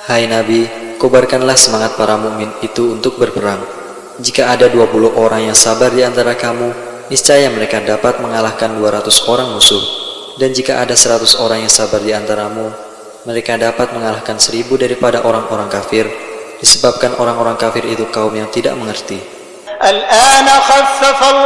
Hai Nabi, kobarkanlah semangat para mukmin itu untuk berperang. Jika ada 20 orang yang sabar di antara kamu, niscaya mereka dapat mengalahkan 200 orang musuh. Dan jika ada 100 orang yang sabar di antaramu, mereka dapat mengalahkan 1000 daripada orang-orang kafir, disebabkan orang-orang kafir itu kaum yang tidak mengerti.